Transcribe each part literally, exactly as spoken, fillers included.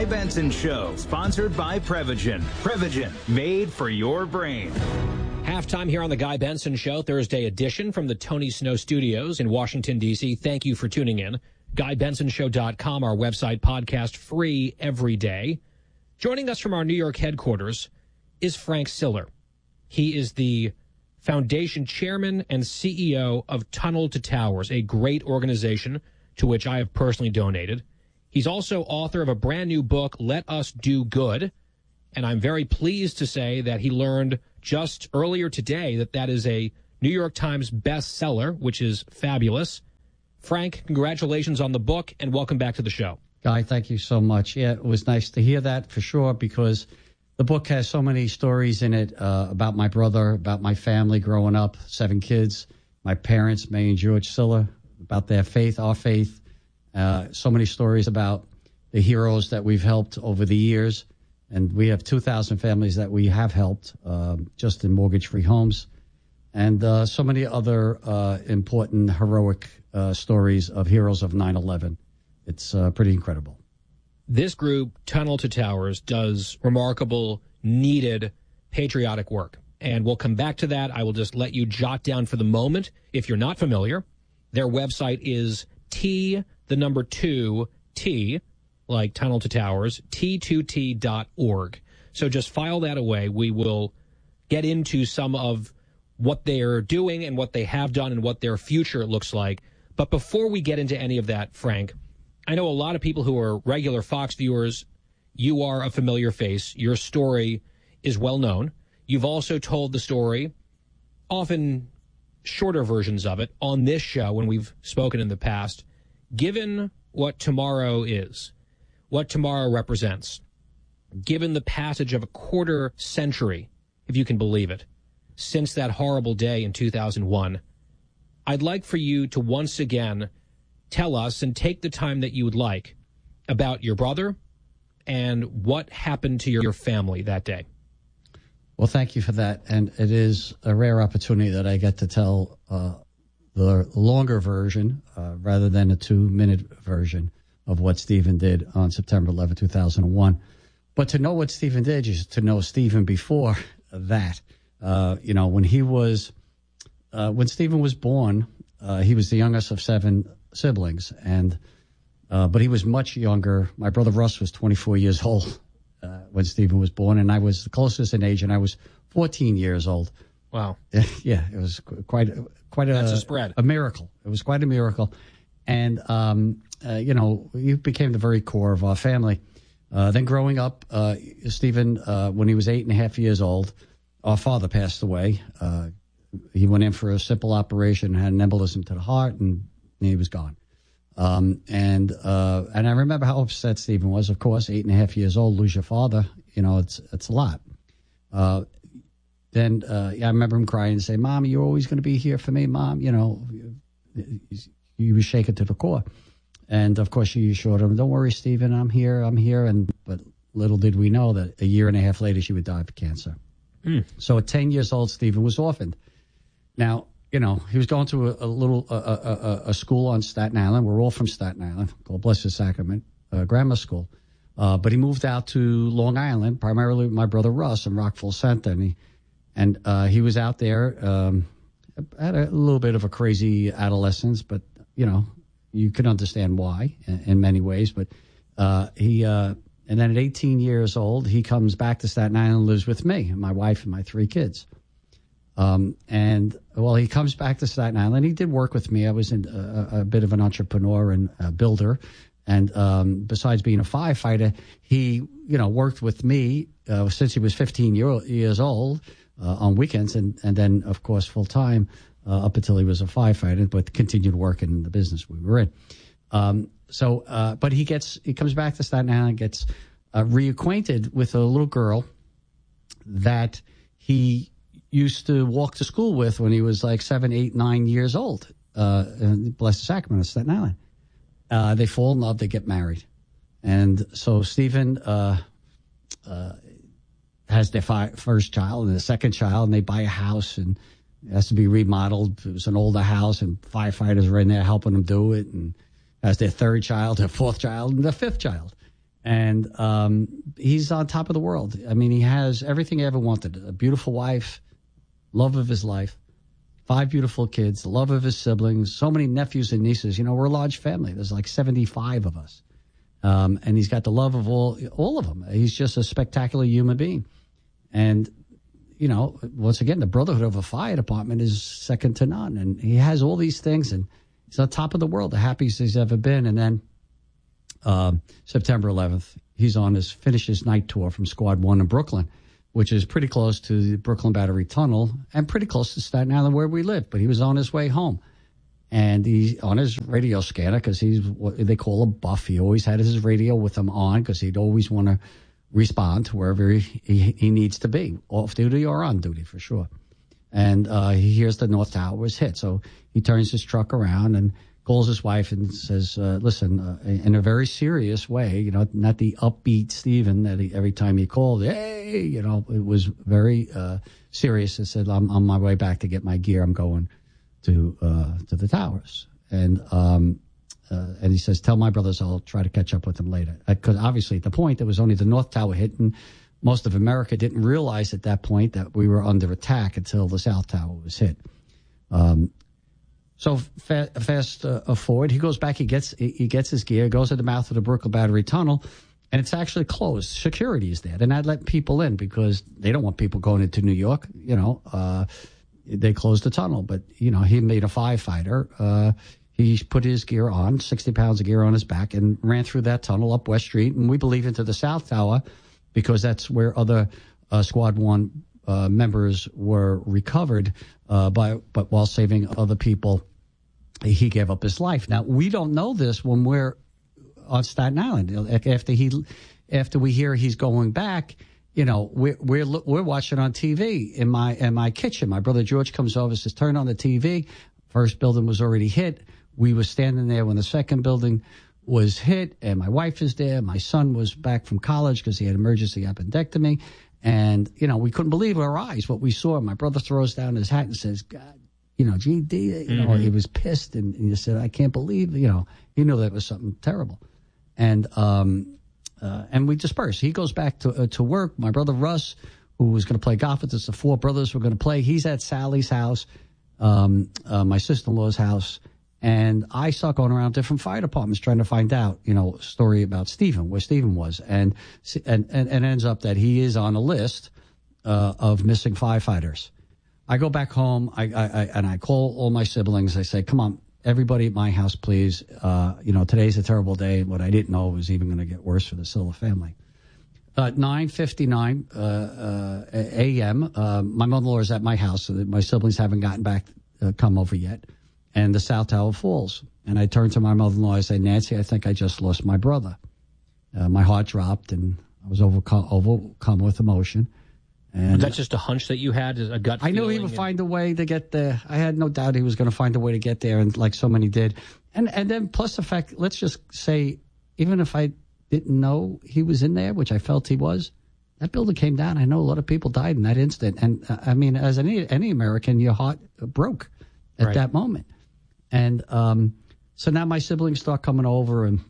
Guy Benson Show, sponsored by Prevagen. Prevagen, made for your brain. Halftime here on the Guy Benson Show, Thursday edition from the Tony Snow Studios in Washington, D C. Thank you for tuning in. Guy Benson Show dot com, our website, podcast free every day. Joining us from our New York headquarters is Frank Siller. He is the foundation chairman and C E O of Tunnel to Towers, a great organization to which I have personally donated. He's also author of a brand new book, Let Us Do Good. And I'm very pleased to say that he learned just earlier today that that is a New York Times bestseller, which is fabulous. Frank, congratulations on the book, and welcome back to the show. Guy, thank you so much. Yeah, it was nice to hear that for sure, because the book has so many stories in it uh, about my brother, about my family growing up, seven kids, my parents, May and George Siller, about their faith, our faith. Uh, so many stories about the heroes that we've helped over the years. And we have two thousand families that we have helped uh, just in mortgage-free homes. And uh, so many other uh, important, heroic uh, stories of heroes of nine eleven. It's uh, pretty incredible. This group, Tunnel to Towers, does remarkable, needed, patriotic work. And we'll come back to that. I will just let you jot down for the moment, if you're not familiar. Their website is T, the number two, T, like Tunnel to Towers, T two T dot org. So just file that away. We will get into some of what they're doing and what they have done and what their future looks like. But before we get into any of that, Frank, I know a lot of people who are regular Fox viewers. You are a familiar face. Your story is well known. You've also told the story, often shorter versions of it, on this show when we've spoken in the past. Given what tomorrow is, what tomorrow represents, given the passage of a quarter century, if you can believe it, since that horrible day in two thousand one, I'd like for you to once again tell us, and take the time that you would like, about your brother and what happened to your family that day. Well, thank you for that. And it is a rare opportunity that I get to tell uh, the longer version uh, rather than a two-minute version of what Stephen did on September eleventh, two thousand one. But to know what Stephen did is to know Stephen before that. Uh, you know, when he was, uh, when Stephen was born, uh, he was the youngest of seven siblings, and uh, but he was much younger. My brother Russ was twenty-four years old uh, when Stephen was born, and I was the closest in age, and I was fourteen years old. Wow. Yeah, it was quite quite a, That's a spread. A miracle. It was quite a miracle, and um, uh, you know, he became the very core of our family. Uh, then growing up, uh, Stephen, uh, when he was eight and a half years old, our father passed away. Uh, he went in for a simple operation, had an embolism to the heart, and he was gone. Um, and uh, and I remember how upset Stephen was. Of course, eight and a half years old, lose your father, you know, it's it's a lot. Uh, then uh, I remember him crying and saying, "Mom, you're always going to be here for me, Mom." You know, he was shaken to the core. And of course, she assured him, "Don't worry, Stephen, I'm here, I'm here." And but little did we know that a year and a half later, she would die of cancer. Mm. So at ten years old, Stephen was orphaned. Now, you know, he was going to a, a little a, a, a school on Staten Island. We're all from Staten Island, called Blessed Sacrament uh, Grammar School. Uh, but he moved out to Long Island, primarily with my brother Russ in Rockville Center. And he, and, uh, he was out there, um, had a little bit of a crazy adolescence, but, you know, you can understand why in, in many ways. But uh, he, uh, and then at eighteen years old, he comes back to Staten Island and lives with me, my wife, and my three kids. Um, and well, he comes back to Staten Island. He did work with me. I was in a, a bit of an entrepreneur and a builder. And, um, besides being a firefighter, he, you know, worked with me, uh, since he was fifteen year, years old, uh, on weekends. And, and then, of course, full time, uh, up until he was a firefighter, but continued working in the business we were in. Um, so, uh, but he gets, he comes back to Staten Island, gets, uh, reacquainted with a little girl that he used to walk to school with when he was like seven, eight, nine years old, uh, in Blessed Sacrament of Staten Island. Uh, they fall in love, they get married. And so Stephen, uh, uh, has their fi- first child and the second child, and they buy a house, and it has to be remodeled. It was an older house, and firefighters were in there helping them do it, and has their third child, their fourth child, and their fifth child. And um, he's on top of the world. I mean, he has everything he ever wanted. A beautiful wife, love of his life, five beautiful kids, love of his siblings, so many nephews and nieces. You know, we're a large family. There's like seventy-five of us. Um, and he's got the love of all all of them. He's just a spectacular human being. And, you know, once again, the brotherhood of a fire department is second to none. And he has all these things, and he's on top of the world, the happiest he's ever been. And then um, September eleventh, he's on his, finished his night tour from Squad one in Brooklyn, which is pretty close to the Brooklyn Battery Tunnel and pretty close to Staten Island where we live. But he was on his way home. And he's on his radio scanner because he's what they call a buff. He always had his radio with him on because he'd always want to respond to wherever he, he, he needs to be, off duty or on duty for sure. And uh, he hears the North Tower was hit. So he turns his truck around and calls his wife and says, uh, listen, uh, in a very serious way, you know, not the upbeat Stephen that he, every time he called, hey, you know, it was very uh, serious. He said, I'm on my way back to get my gear. I'm going to uh, to the towers. And um, uh, and he says, tell my brothers I'll try to catch up with them later. Because obviously at the point, there was only the North Tower hit, and most of America didn't realize at that point that we were under attack until the South Tower was hit. Um, so fa- fast uh, forward, he goes back, he gets he gets his gear, goes to the mouth of the Brooklyn Battery Tunnel, and it's actually closed. Security is there. They're not letting people in because they don't want people going into New York, you know. Uh, they closed the tunnel, but, you know, he made a firefighter. Uh, he put his gear on, sixty pounds of gear on his back, and ran through that tunnel up West Street, and we believe into the South Tower because that's where other uh, Squad one uh, members were recovered, uh, by, but while saving other people, he gave up his life. Now, we don't know this when we're on Staten Island. After he, after we hear he's going back, you know, we're we're we're watching on T V in my in my kitchen. My brother George comes over, says, "Turn on the T V." First building was already hit. We were standing there when the second building was hit, and my wife is there. My son was back from college because he had emergency appendectomy, and you know, we couldn't believe our eyes what we saw. My brother throws down his hat and says, "God, you know, G D," you mm-hmm. know, he was pissed, and, and he said, "I can't believe," you know, he knew that was something terrible, and um. Uh, and we disperse. He goes back to uh, to work. My brother Russ, who was going to play golf with us, the four brothers were going to play. He's at Sally's house, um, uh, my sister-in-law's house, and I start going around different fire departments trying to find out, you know, story about Stephen, where Stephen was, and and and, and ends up that he is on a list uh, of missing firefighters. I go back home, I, I, I and I call all my siblings. I say, "Come on, everybody at my house, please. Uh, you know, today's a terrible day. What I didn't know was even going to get worse for the Silla family." Uh, nine fifty-nine uh, uh, a m. Uh, my mother-in-law is at my house, so that my siblings haven't gotten back, uh, come over yet, and the South Tower falls. And I turn to my mother-in-law. I say, "Nancy, I think I just lost my brother." Uh, my heart dropped, and I was overcome, overcome with emotion. And that's just a hunch that you had, a gut I knew he would and... find a way to get there. I had no doubt he was going to find a way to get there, and like so many did. And and then plus the fact, let's just say, even if I didn't know he was in there, which I felt he was, that building came down. I know a lot of people died in that instant. And uh, I mean, as any any American, your heart broke at right. that moment. And um, so now my siblings start coming over, and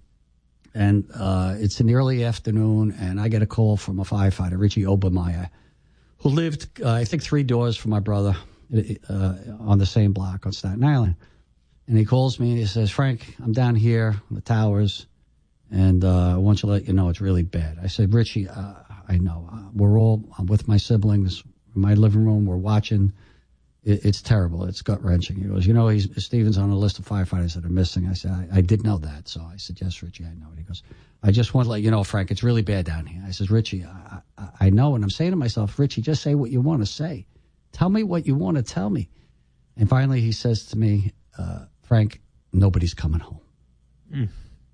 and uh, it's in the early afternoon, and I get a call from a firefighter, Richie Obermeyer, who lived, uh, I think, three doors from my brother uh, on the same block on Staten Island. And he calls me and he says, "Frank, I'm down here on the towers, and uh, I want to let you know it's really bad." I said, "Richie, uh, I know. Uh, we're all, I'm with my siblings in my living room. We're watching. It, it's terrible. It's gut-wrenching." He goes, "You know, he's, Stephen's on a list of firefighters that are missing." I said, I, I did know that. So I said, "Yes, Richie, I know it." He goes, "I just want to let you know, Frank, it's really bad down here." I says, "Richie, I, I, I know." And I'm saying to myself, "Richie, just say what you want to say. Tell me what you want to tell me." And finally he says to me, uh, "Frank, nobody's coming home." Mm.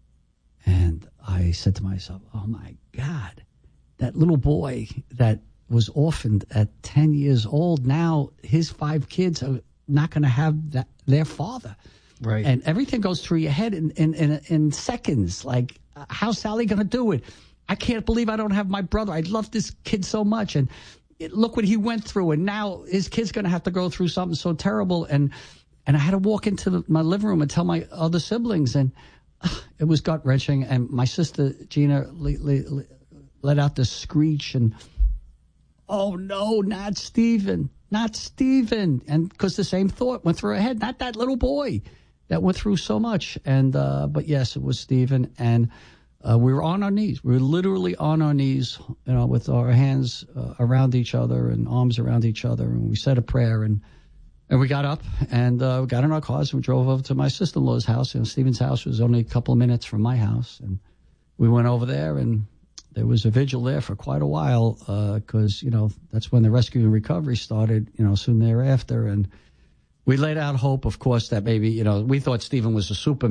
And I said to myself, oh my God, that little boy that was orphaned at ten years old, now his five kids are not going to have that, their father. Right. And everything goes through your head in, in, in, in seconds. Like, uh, how's Sally going to do it? I can't believe I don't have my brother. I love this kid so much. And it, look what he went through. And now his kid's going to have to go through something so terrible. And, and I had to walk into the, my living room and tell my other siblings. And it was gut wrenching. And my sister Gina le- le- le- let out this screech, and oh no, not Stephen, not Stephen, and because the same thought went through her head, not that little boy that went through so much. And uh, but yes, it was Stephen, and uh, we were on our knees. We were literally on our knees, you know, with our hands uh, around each other and arms around each other, and we said a prayer, and. And we got up and uh, we got in our cars and we drove over to my sister-in-law's house. And Stephen's house was only a couple of minutes from my house. And we went over there, and there was a vigil there for quite a while because, uh, you know, that's when the rescue and recovery started, you know, soon thereafter. And we laid out hope, of course, that maybe, you know, we thought Stephen was a Superman.